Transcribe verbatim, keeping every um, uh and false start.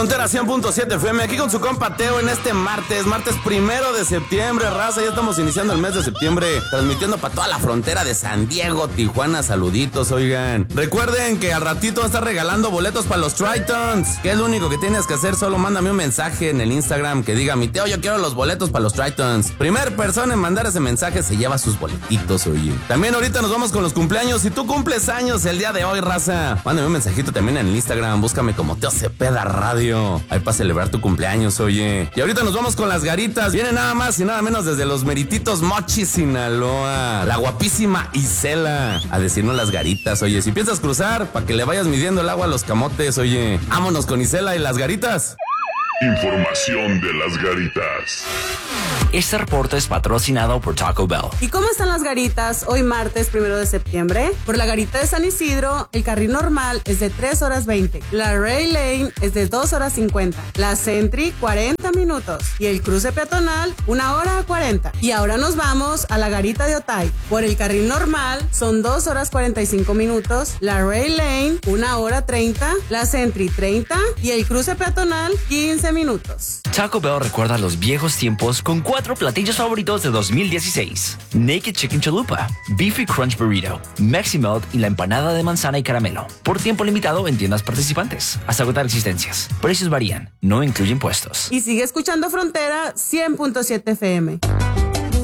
Frontera cien punto siete F M, aquí con su compa Teo en este martes, martes primero de septiembre, raza. Ya estamos iniciando el mes de septiembre, transmitiendo para toda la frontera de San Diego, Tijuana. Saluditos, oigan. Recuerden que al ratito va a estar regalando boletos para los Tritons. ¿Qué es lo único que tienes que hacer? Solo mándame un mensaje en el Instagram que diga: mi Teo, yo quiero los boletos para los Tritons. Primer persona en mandar ese mensaje se lleva sus boletitos, oye. También ahorita nos vamos con los cumpleaños. Si tú cumples años el día de hoy, raza, mándame un mensajito también en el Instagram. Búscame como Teo Cepeda Radio. Ahí para celebrar tu cumpleaños, oye. Y ahorita nos vamos con las garitas. Viene nada más y nada menos desde los merititos Mochis, Sinaloa, la guapísima Isela a decirnos las garitas, oye. Si piensas cruzar, para que le vayas midiendo el agua a los camotes, oye. Vámonos con Isela y las garitas. Información de las garitas. Este reporte es patrocinado por Taco Bell. ¿Y cómo están las garitas hoy martes primero de septiembre? Por la garita de San Isidro, el carril normal es de tres horas veinte. La Ray Lane es de dos horas cincuenta. La Sentry, cuarenta minutos. Y el cruce peatonal, una hora cuarenta. Y ahora nos vamos a la garita de Otay. Por el carril normal son dos horas cuarenta y cinco minutos. La Ray Lane, una hora treinta. La Sentry, treinta. Y el cruce peatonal, quince minutos. Taco Bell recuerda los viejos tiempos con cuatro platillos favoritos de dos mil dieciséis. Naked Chicken Chalupa, Beefy Crunch Burrito, Mexi Melt y la empanada de manzana y caramelo. Por tiempo limitado en tiendas participantes. Hasta agotar existencias. Precios varían. No incluye impuestos. Y sigue escuchando Frontera cien punto siete F M.